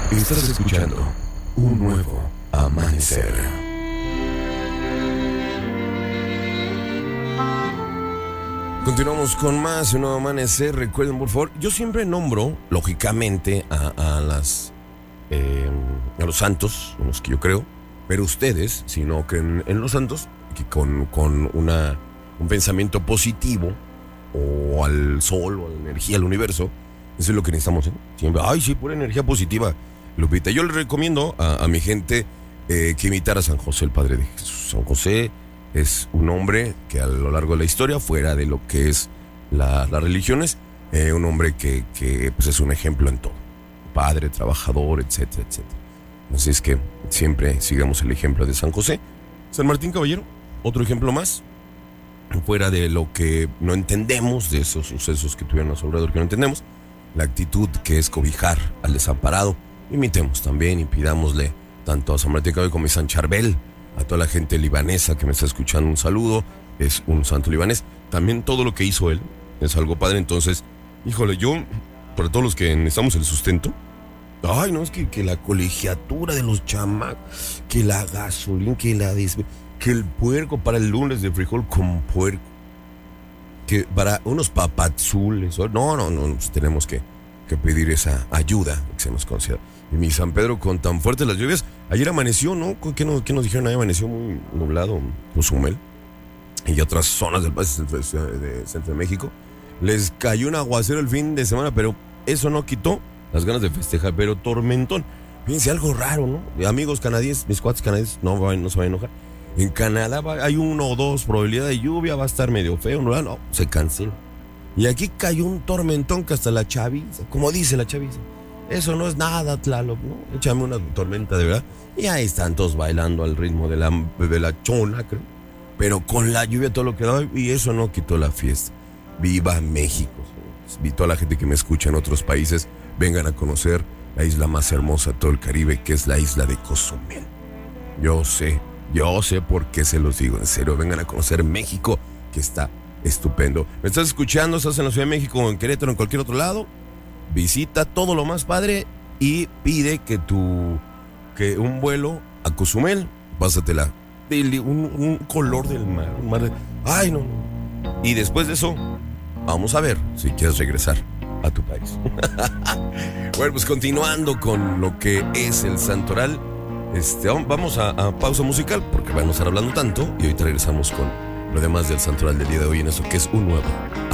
Estás escuchando un nuevo amanecer. Continuamos con más, un nuevo amanecer. Recuerden, por favor, yo siempre nombro, lógicamente, a los santos, en los que yo creo, pero ustedes, si no creen en los santos, que con un pensamiento positivo, o al sol, o a la energía, al universo, eso es lo que necesitamos, ¿eh? Siempre, ay, sí, pura energía positiva, Lupita. Yo le recomiendo a mi gente que imitara a San José, el Padre de Jesús. San José es un hombre que a lo largo de la historia, fuera de lo que es las religiones, un hombre que pues es un ejemplo en todo. Padre, trabajador, etcétera, etcétera. Así es que siempre sigamos el ejemplo de San José. San Martín Caballero, otro ejemplo más. Fuera de lo que no entendemos, de esos sucesos que tuvieron a su alrededor que no entendemos, la actitud que es cobijar al desamparado. Imitemos también y pidámosle tanto a San Martín Caballero como a San Charbel, a toda la gente libanesa que me está escuchando, un saludo. Es un santo libanés. También todo lo que hizo él es algo padre. Entonces, híjole, yo, para todos los que necesitamos el sustento, ay, no, es que la colegiatura de los chamacos, que la gasolina, que el puerco para el lunes de frijol con puerco, que para unos papazules, no, pues tenemos que pedir esa ayuda que se nos conceda. Y mi San Pedro, con tan fuertes las lluvias, ayer amaneció, ¿no? ¿Qué nos dijeron? Ayer amaneció muy nublado Cozumel y otras zonas del país de Centro de México. Les cayó un aguacero el fin de semana, pero eso no quitó las ganas de festejar, pero tormentón. Fíjense, algo raro, ¿no? Amigos canadienses, mis cuates canadienses, no se vayan a enojar. En Canadá hay 1 o 2 probabilidad de lluvia, va a estar medio feo, no, se cancela. Y aquí cayó un tormentón que hasta la chaviza, como dice la chaviza, eso no es nada, Tlaloc, ¿no? Échame una tormenta de verdad. Y ahí están todos bailando al ritmo de la chona, creo. Pero con la lluvia todo lo que daba, y eso no quitó la fiesta. ¡Viva México! Invito a la gente que me escucha en otros países, vengan a conocer la isla más hermosa de todo el Caribe, que es la isla de Cozumel. Yo sé por qué se los digo, en serio, vengan a conocer México, que está estupendo. ¿Me estás escuchando? ¿Estás en la Ciudad de México, en Querétaro, en cualquier otro lado? Visita todo lo más padre y pide que un vuelo a Cozumel, pásatela, un color del mar, un mar de, ay, no. Y después de eso, vamos a ver si quieres regresar a tu país. Bueno, pues continuando con lo que es el Santoral, vamos a pausa musical porque vamos a estar hablando tanto y ahorita regresamos con lo demás del Santoral del día de hoy en eso que es un nuevo